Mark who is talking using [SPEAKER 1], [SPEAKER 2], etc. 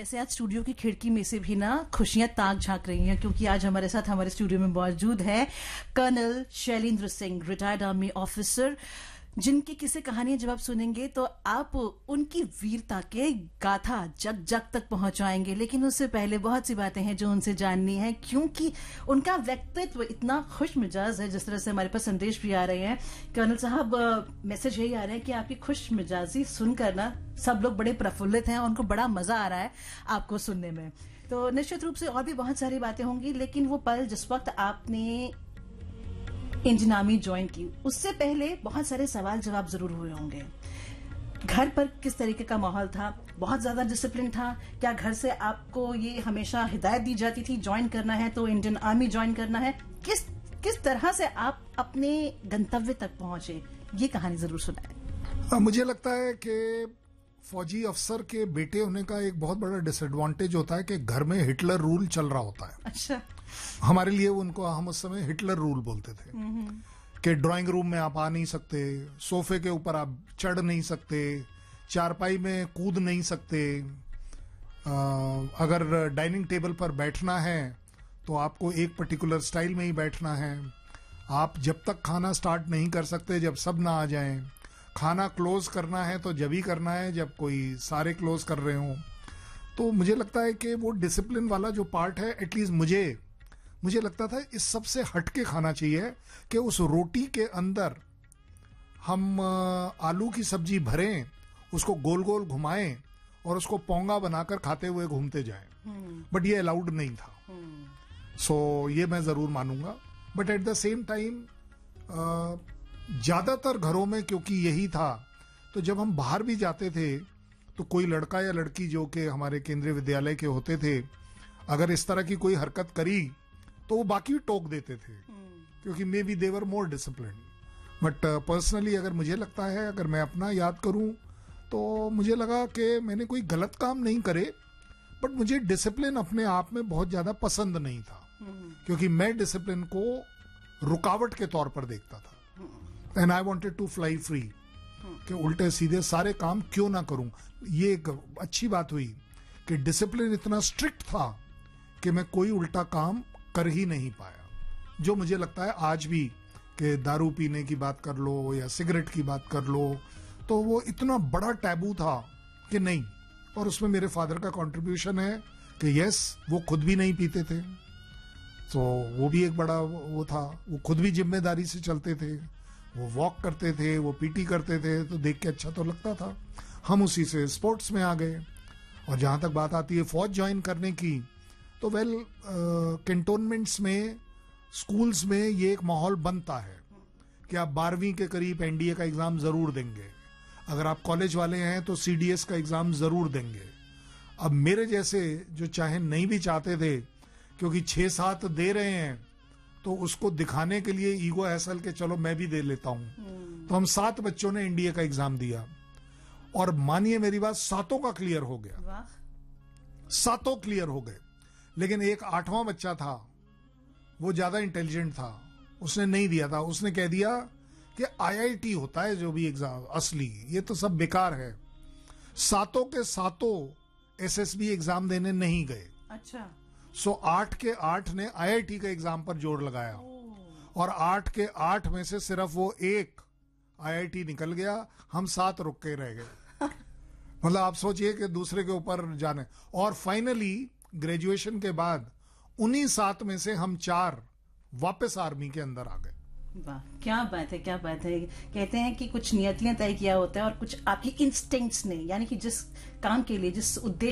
[SPEAKER 1] वैसे आज स्टूडियो की खिड़की में से भी ना खुशियां ताक झांक रही हैं, क्योंकि आज हमारे साथ हमारे स्टूडियो में मौजूद है colonel Shailendra Singh, retired army officer, जिनकी किसी कहानियां जब आप सुनेंगे तो आप उनकी वीरता के गाथा जग जग तक पहुंचाएंगे। लेकिन उससे पहले बहुत सी बातें हैं जो उनसे जाननी है, क्योंकि उनका व्यक्तित्व इतना खुश मिजाज है। जिस तरह से हमारे पास संदेश भी आ रहे हैं कर्नल साहब, मैसेज यही आ रहे हैं कि आपकी खुश मिजाजी सुनकर ना सब लोग बड़े प्रफुल्लित हैं, उनको बड़ा मजा आ रहा है आपको सुनने में। तो निश्चित रूप से और भी बहुत सारी बातें होंगी, लेकिन वो पल जिस वक्त आपने इंडियन आर्मी ज्वाइन की, उससे पहले बहुत सारे सवाल जवाब जरूर हुए होंगे। घर पर किस तरीके का माहौल था? बहुत ज्यादा डिसिप्लिन था क्या? घर से आपको ये हमेशा हिदायत दी जाती थी ज्वाइन करना है तो इंडियन आर्मी ज्वाइन करना है? किस तरह से आप अपने गंतव्य तक पहुंचे, ये कहानी जरूर सुनाएं।
[SPEAKER 2] मुझे लगता है कि फौजी अफसर के बेटे होने का एक बहुत बड़ा डिसएडवांटेज होता है कि घर में हिटलर रूल चल रहा होता है।
[SPEAKER 1] अच्छा।
[SPEAKER 2] हमारे लिए उनको, हम उस समय हिटलर रूल बोलते थे कि ड्राइंग रूम में आप आ नहीं सकते, सोफे के ऊपर आप चढ़ नहीं सकते, चारपाई में कूद नहीं सकते, अगर डाइनिंग टेबल पर बैठना है तो आपको एक पर्टिकुलर स्टाइल में ही बैठना है, आप जब तक खाना स्टार्ट नहीं कर सकते जब सब ना आ जाएं, खाना क्लोज करना है तो जब ही करना है जब कोई सारे क्लोज कर रहे हों। तो मुझे लगता है कि वो डिसिप्लिन वाला जो पार्ट है, एटलीस्ट मुझे लगता था इस सब से हटके खाना चाहिए कि उस रोटी के अंदर हम आलू की सब्जी भरें, उसको गोल गोल घुमाएं और उसको पोंगा बनाकर खाते हुए घूमते जाएं। बट ये अलाउड नहीं था। सो ये मैं जरूर मानूंगा। But at the same time ज्यादातर घरों में क्योंकि यही था, तो जब हम बाहर भी जाते थे तो कोई लड़का या लड़की जो कि हमारे केंद्रीय विद्यालय के होते थे, अगर इस तरह की कोई हरकत करी तो वो बाकी टोक देते थे, क्योंकि may be they were more discipline. But personally अगर मुझे लगता है, अगर मैं अपना याद करूं तो मुझे लगा कि मैंने कोई गलत काम नहीं करे, बट मुझे डिसिप्लिन अपने आप में बहुत ज्यादा पसंद नहीं था, क्योंकि मैं डिसिप्लिन को रुकावट के तौर पर देखता था। And I wanted to fly free, कि उल्टे सीधे सारे काम क्यों ना करूं। ये एक अच्छी बात हुई कि डिसिप्लिन इतना स्ट्रिक्ट था कि मैं कोई उल्टा काम कर ही नहीं पाया। जो मुझे लगता है आज भी कि दारू पीने की बात कर लो या सिगरेट की बात कर लो, तो वो इतना बड़ा टैबू था कि नहीं। और उसमें मेरे फादर का कंट्रीब्यूशन है कि यस, वो खुद भी नहीं पीते थे, तो वो भी एक बड़ा वो था। वो खुद भी जिम्मेदारी से चलते थे, वो वॉक करते थे, वो पीटी करते थे, तो देख के अच्छा तो लगता था। हम उसी से स्पोर्ट्स में आ गए। और जहां तक बात आती है फौज ज्वाइन करने की, तो कैंटोनमेंट्स में, स्कूल्स में ये एक माहौल बनता है कि आप 12वीं के करीब एनडीए का एग्जाम जरूर देंगे, अगर आप कॉलेज वाले हैं तो सीडीएस का एग्जाम जरूर देंगे। अब मेरे जैसे जो चाहे नहीं भी चाहते थे, क्योंकि 6-7 दे रहे हैं तो उसको दिखाने के लिए ईगो हैसल के चलो मैं भी दे लेता हूं, तो हम 7 बच्चों ने एनडीए का एग्जाम दिया और मानिए मेरी बात, 7 का क्लियर हो गया, 7 क्लियर हो गए। लेकिन एक 8वां बच्चा था, वो ज्यादा इंटेलिजेंट था, उसने नहीं दिया था। उसने कह दिया कि आईआईटी होता है जो भी एग्जाम असली, ये तो सब बेकार है। 7 के 7 एसएसबी एग्जाम देने नहीं गए।
[SPEAKER 1] अच्छा।
[SPEAKER 2] सो 8 के 8 ने आईआईटी के एग्जाम पर जोर लगाया, और 8 के 8 में से सिर्फ वो एक आईआईटी निकल गया, हम 7 रुक के रह गए। मतलब आप सोचिए कि दूसरे के ऊपर जाने। और फाइनली ग्रेजुएशन के बाद उन्हीं 7 में से हम 4 वापस आर्मी के अंदर आ गए।
[SPEAKER 1] वाह, क्या बात है, क्या बात है। कहते हैं कि कुछ नियतियां तय किया होता है और कुछ आपकी इंस्टिंक्ट्स ने, यानी कि जिस काम के लिए, जिस उद्देश्य